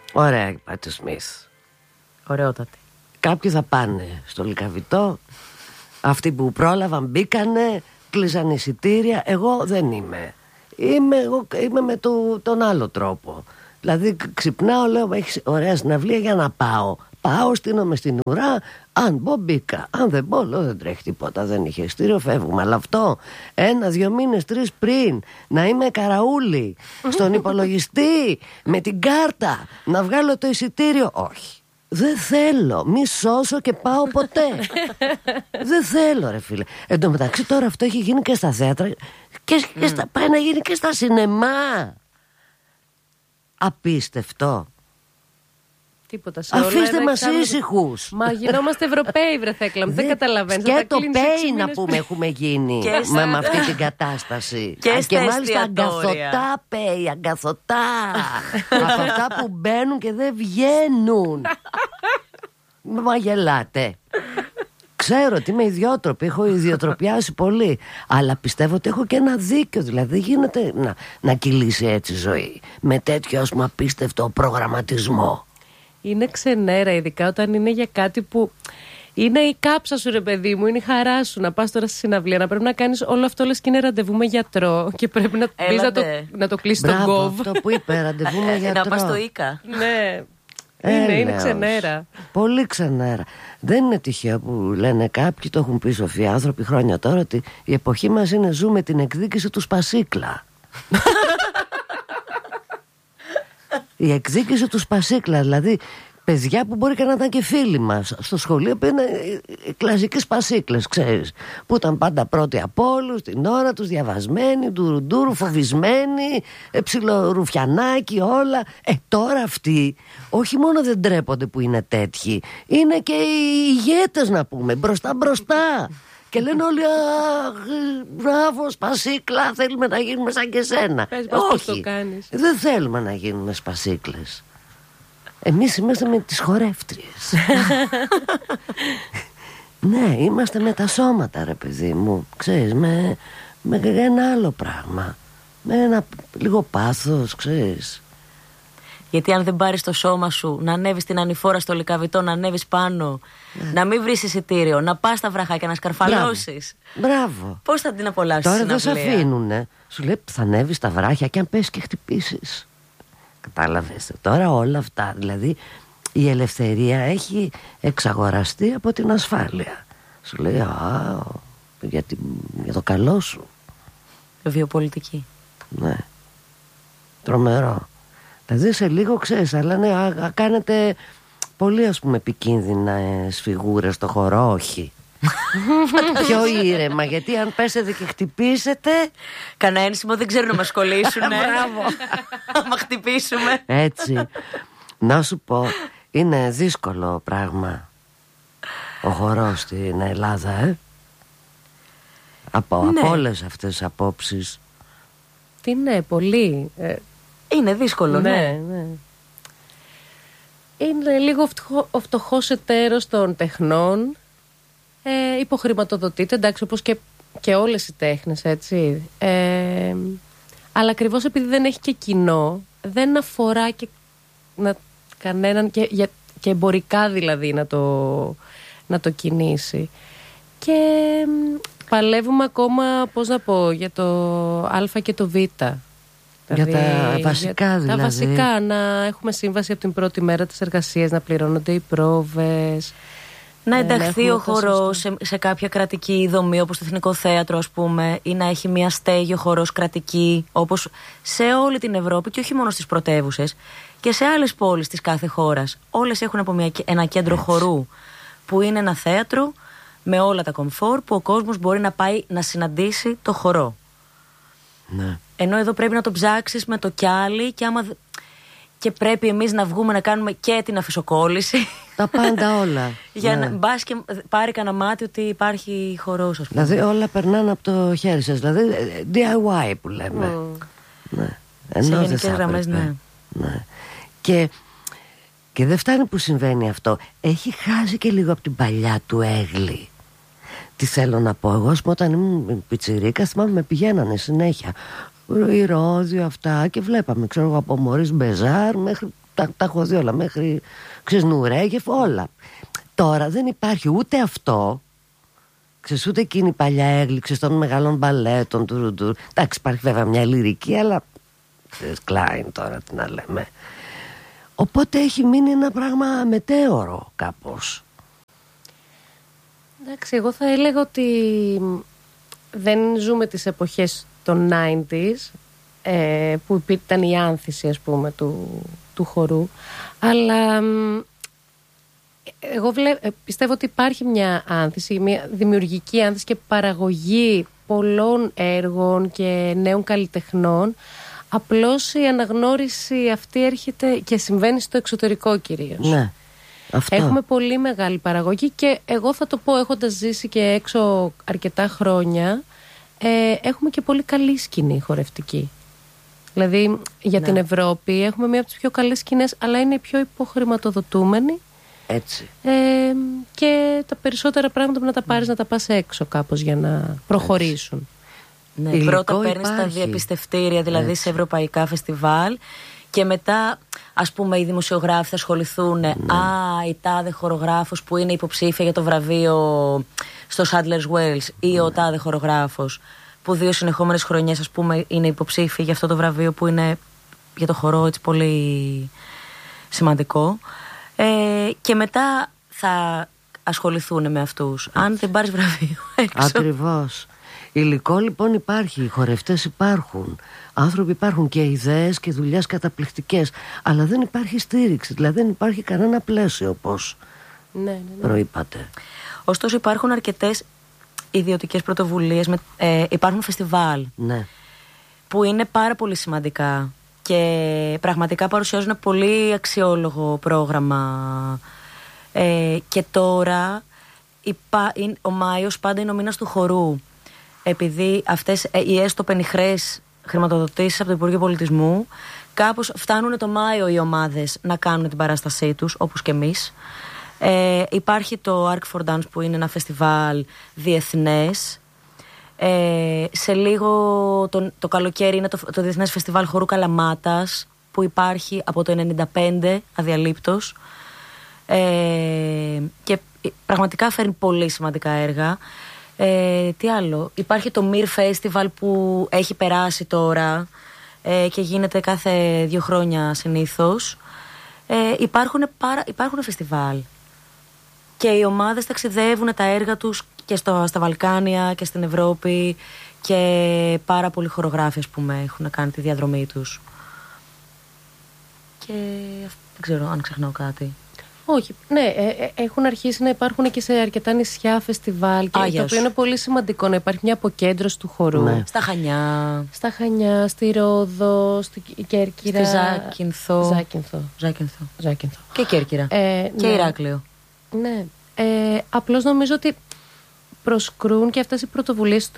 Ωραία η Πάτη Σμιθ. Ωραιότατη. Κάποιοι θα πάνε στο Λυκαβητό. Αυτοί που πρόλαβαν μπήκανε, κλείσαν εισιτήρια. Εγώ δεν είμαι. Εγώ είμαι με τον άλλο τρόπο. Δηλαδή ξυπνάω, λέω έχει ωραία συναυλία για να πάω. Πάω, στείνομαι στην ουρά. Αν μπω μπήκα. Αν δεν μπω, λέω δεν τρέχει τίποτα. Δεν είχε εισιτήριο, φεύγουμε. Αλλά αυτό 1-2 μήνες, 3 πριν να είμαι καραούλη στον υπολογιστή με την κάρτα να βγάλω το εισιτήριο. Όχι. Δεν θέλω, μη σώσω και πάω ποτέ. Δεν θέλω ρε φίλε. Εν τω μεταξύ τώρα αυτό έχει γίνει και στα θέατρα και πάει να γίνει και στα σινεμά. Απίστευτο. Τίποτα σε αφήστε μας ήσυχους. Μα γινόμαστε Ευρωπαίοι βρε Θέκλα μου. Δεν καταλαβαίνεις. Και το ΠΕΙ να πούμε έχουμε γίνει με αυτή την κατάσταση. Και μάλιστα αγκαθωτά ΠΕΙ. Αγκαθωτά. Από αυτά που μπαίνουν και δεν βγαίνουν. Μα γελάτε. Ξέρω ότι είμαι ιδιότροπη, έχω ιδιοτροπιάσει πολύ. Αλλά πιστεύω ότι έχω και ένα δίκιο. Δηλαδή δεν γίνεται να κυλήσει έτσι η ζωή με τέτοιο ας πούμε απίστευτο προγραμματισμό. Είναι ξενέρα, ειδικά όταν είναι για κάτι που είναι η κάψα σου ρε παιδί μου, είναι η χαρά σου. Να πας τώρα στη συναυλία, να πρέπει να κάνεις όλο αυτό λες και είναι ραντεβού με γιατρό. Και πρέπει να πεις να το κλείσεις τον κόβ. Αυτό που είπε, ραντεβού με γιατρό. Να πας στο Ίκα. Ναι. Είναι ξενέρα. Πολύ ξενέρα. Δεν είναι τυχαίο που λένε κάποιοι, το έχουν πει σοφοί άνθρωποι χρόνια τώρα, ότι η εποχή μας είναι ζούμε την εκδίκηση του Σπασίκλα. Η εκδίκηση του Σπασίκλα, δηλαδή παιδιά που μπορεί και να ήταν και φίλοι μας στο σχολείο, που είναι οι κλασικοί Σπασίκλες, ξέρεις, που ήταν πάντα πρώτοι από όλους, την ώρα τους, διαβασμένοι, ντουρουντούρου, φοβισμένοι, ψιλορουφιανάκι, όλα. Τώρα αυτοί όχι μόνο δεν τρέπονται που είναι τέτοιοι, είναι και οι ηγέτες να πούμε, μπροστά. Και λένε όλοι μπράβο Σπασίκλα, θέλουμε να γίνουμε σαν και σένα. Όχι, δεν θέλουμε να γίνουμε Σπασίκλες. Εμείς είμαστε με τις χορεύτριες. Ναι, είμαστε με τα σώματα ρε παιδί μου. Ξέρεις, με ένα άλλο πράγμα. Με ένα λίγο πάθος, ξέρεις. Γιατί αν δεν πάρεις το σώμα σου να ανέβεις την ανηφόρα στο Λυκαβητό, να ανέβεις πάνω, να μην βρεις εισιτήριο, να πας στα βραχάκια, να σκαρφαλώσεις. Μπράβο. Πώς θα την απολαύσεις? Τώρα δεν σε αφήνουνε. Σου λέει θα ανέβεις στα βράχια και αν πες και χτυπήσεις. Κατάλαβες. Τώρα όλα αυτά, δηλαδή η ελευθερία έχει εξαγοραστεί από την ασφάλεια. Σου λέει για το καλό σου. Βιοπολιτική. Ναι. Τρομερό. Δηλαδή σε λίγο ξέρεις, αλλά ναι, κάνετε πολύ ας πούμε επικίνδυνες φιγούρες στο χώρο, όχι. Πιο ήρεμα, γιατί αν πέσετε και χτυπήσετε, κανένα ένσημο δεν ξέρουν να μας κολλήσουν. Μπράβο. Άμα χτυπήσουμε. Έτσι. Να σου πω, είναι δύσκολο πράγμα ο χορός στην Ελλάδα, από όλες αυτές τις απόψεις. Τι ναι, πολύ. Είναι δύσκολο, ναι. Είναι λίγο ο φτωχός εταίρος των τεχνών. Υποχρηματοδοτείται, εντάξει, όπως και όλες οι τέχνες, έτσι. Αλλά ακριβώς επειδή δεν έχει και κοινό, δεν αφορά και κανέναν και εμπορικά δηλαδή να το κινήσει. Και παλεύουμε ακόμα, πώς να πω, για το Α και το Β. Για τα βασικά δηλαδή. Τα βασικά, να έχουμε σύμβαση από την πρώτη μέρα της εργασίας, να πληρώνονται οι πρόβες. Να ενταχθεί ο χορός σε κάποια κρατική δομή, όπως το Εθνικό Θέατρο, ας πούμε, ή να έχει μια στέγη ο χορός κρατική, όπως σε όλη την Ευρώπη και όχι μόνο στις πρωτεύουσες, και σε άλλες πόλεις της κάθε χώρας. Όλες έχουν από ένα κέντρο χορού, που είναι ένα θέατρο με όλα τα κομφόρ, που ο κόσμος μπορεί να πάει να συναντήσει το χορό. Ναι. Ενώ εδώ πρέπει να το ψάξεις με το κιάλι και πρέπει εμείς να βγούμε να κάνουμε και την αφισοκόλληση. Τα πάντα όλα. Για να μπας και πάρει κανένα μάτι ότι υπάρχει χορός, ας πούμε. Δηλαδή όλα περνάνε από το χέρι σας. Δηλαδή DIY που λέμε. Ναι. Σε γενικές γραμμές, ναι. Και δεν φτάνει που συμβαίνει αυτό. Έχει χάσει και λίγο από την παλιά του έγλη. Τι θέλω να πω, εγώ όταν ήμουν πιτσιρίκα, θυμάμαι με πηγαίνανε συνέχεια ηρώδιο αυτά και βλέπαμε, ξέρω εγώ, από Μωρίς Μπεζάρ μέχρι τα έχω δει όλα, μέχρι Νουρέγεφ, όλα. Τώρα δεν υπάρχει ούτε αυτό, ξέρεις, ούτε εκείνη η παλιά έγκληξη των μεγάλων μπαλέτων του. Εντάξει, υπάρχει βέβαια μια λυρική, αλλά ξέρεις, Κλάιν τώρα, τι να λέμε. Οπότε έχει μείνει ένα πράγμα μετέωρο κάπως. Εντάξει, εγώ θα έλεγα ότι δεν ζούμε τις εποχές των 90s, που ήταν η άνθηση, ας πούμε, του χορού, αλλά εγώ πιστεύω ότι υπάρχει μια άνθηση, μια δημιουργική άνθηση και παραγωγή πολλών έργων και νέων καλλιτεχνών. Απλώς η αναγνώριση αυτή έρχεται και συμβαίνει στο εξωτερικό κυρίως. Ναι, αυτό. Έχουμε πολύ μεγάλη παραγωγή και εγώ θα το πω, έχοντας ζήσει και έξω αρκετά χρόνια, έχουμε και πολύ καλή σκηνή χορευτική. Δηλαδή για την Ευρώπη έχουμε μία από τις πιο καλές σκηνές, αλλά είναι η πιο υποχρηματοδοτούμενη. Έτσι. Και τα περισσότερα πράγματα που να τα πάρεις να τα πας έξω κάπως για να προχωρήσουν. Ναι, πρώτα παίρνεις τα διαπιστευτήρια, δηλαδή σε ευρωπαϊκά φεστιβάλ, και μετά, ας πούμε, οι δημοσιογράφοι θα ασχοληθούν. Η τάδε χορογράφος που είναι υποψήφια για το βραβείο στο Sadler's Wells, ή ο τάδε χορογράφος που 2 συνεχόμενες χρονιές, ας πούμε, είναι υποψήφιοι για αυτό το βραβείο που είναι για το χορό έτσι πολύ σημαντικό. Και μετά θα ασχοληθούν με αυτούς. Αν δεν πάρεις βραβείο έξω. Ακριβώς. Υλικό λοιπόν υπάρχει, οι χορευτές υπάρχουν, άνθρωποι υπάρχουν και ιδέες και δουλειές καταπληκτικές, αλλά δεν υπάρχει στήριξη, δηλαδή δεν υπάρχει κανένα πλαίσιο, όπως προείπατε. Ωστόσο υπάρχουν αρκετές ιδιωτικές πρωτοβουλίες, υπάρχουν φεστιβάλ που είναι πάρα πολύ σημαντικά και πραγματικά παρουσιάζουν πολύ αξιόλογο πρόγραμμα. Και τώρα ο Μάιος πάντα είναι ο μήνας του χορού, επειδή αυτές οι έστω πενιχρές χρηματοδοτήσεις από το Υπουργείο Πολιτισμού, κάπως φτάνουν το Μάιο οι ομάδες να κάνουν την παράστασή τους, όπως και εμείς. Υπάρχει το Arc for Dance που είναι ένα φεστιβάλ διεθνές. Σε λίγο το καλοκαίρι είναι το Διεθνές Φεστιβάλ Χορού Καλαμάτας, που υπάρχει από το 1995 αδιαλείπτως, και πραγματικά φέρνει πολύ σημαντικά έργα. Τι άλλο, υπάρχει το Mir Festival που έχει περάσει τώρα και γίνεται κάθε 2 χρόνια συνήθως. Υπάρχουν φεστιβάλ και οι ομάδες ταξιδεύουν τα έργα τους και στα Βαλκάνια και στην Ευρώπη, και πάρα πολλοί χορογράφοι, ας πούμε, έχουν κάνει τη διαδρομή τους. Και δεν ξέρω αν ξεχνάω κάτι. Όχι, ναι, έχουν αρχίσει να υπάρχουν και σε αρκετά νησιά φεστιβάλ, και το οποίο είναι πολύ σημαντικό, να υπάρχει μια αποκέντρωση του χορού. Ναι. Στα Χανιά, στη Ρόδο, στη Κέρκυρα, στη Ζάκυνθο. Και Κέρκυρα. Και Ηράκλειο. Ναι. Απλώς νομίζω ότι προσκρούν και αυτές οι πρωτοβουλίες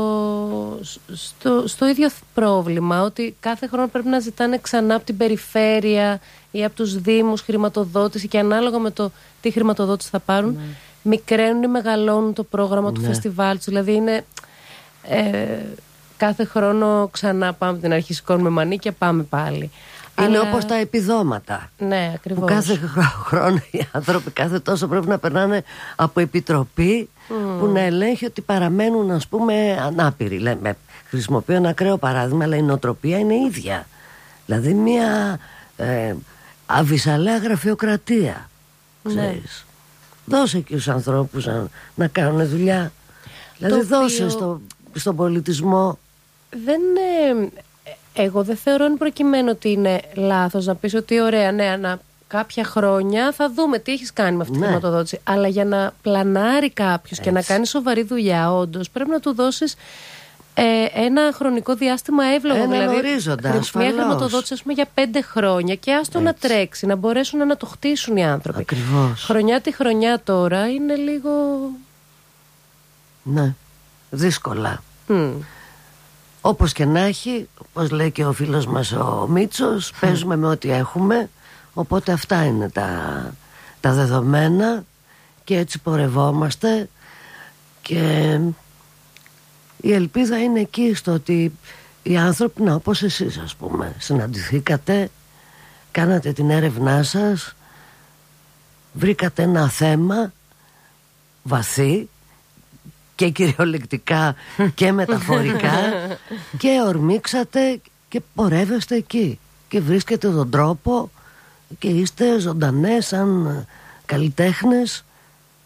στο ίδιο πρόβλημα, ότι κάθε χρόνο πρέπει να ζητάνε ξανά από την περιφέρεια ή από τους δήμους χρηματοδότηση, και ανάλογα με το τι χρηματοδότηση θα πάρουν, μικραίνουν ή μεγαλώνουν το πρόγραμμα του φεστιβάλ τους. Δηλαδή είναι κάθε χρόνο ξανά πάμε από την αρχή, σηκώνουμε μανί και πάμε πάλι. Είναι όπως τα επιδόματα. Ναι, ακριβώς. Που κάθε χρόνο οι άνθρωποι κάθε τόσο πρέπει να περνάνε από επιτροπή που να ελέγχει ότι παραμένουν, ας πούμε, ανάπηροι. Λέμε, χρησιμοποιώ ένα ακραίο παράδειγμα, αλλά η νοοτροπία είναι ίδια. Δηλαδή μια αβυσαλαία γραφειοκρατία. Ξέρεις. Δώσε και στους ανθρώπους να κάνουν δουλειά. Δηλαδή δώσε στον πολιτισμό. Εγώ δεν θεωρώ εν προκειμένου ότι είναι λάθος να πεις ότι ωραία, ναι, κάποια χρόνια θα δούμε τι έχεις κάνει με αυτή τη χρηματοδότηση. Αλλά για να πλανάρει κάποιος και να κάνει σοβαρή δουλειά, όντως πρέπει να του δώσεις ένα χρονικό διάστημα εύλογο. Δηλαδή, ορίζοντα, ασφαλώς. Μια χρηματοδότηση, ας πούμε, για 5 χρόνια, και άστο να τρέξει, να μπορέσουν να το χτίσουν οι άνθρωποι. Ακριβώς. Χρονιά τη χρονιά τώρα είναι λίγο. Ναι, δύσκολα. Όπως και να έχει, όπως λέει και ο φίλος μας ο Μίτσος, παίζουμε με ό,τι έχουμε. Οπότε αυτά είναι τα δεδομένα, και έτσι πορευόμαστε, και η ελπίδα είναι εκεί στο ότι οι άνθρωποι, όπως εσείς, ας πούμε, συναντηθήκατε, κάνατε την έρευνά σας, βρήκατε ένα θέμα βαθύ και κυριολεκτικά και μεταφορικά και ορμήξατε και πορεύεστε εκεί και βρίσκετε τον τρόπο και είστε ζωντανές σαν καλλιτέχνες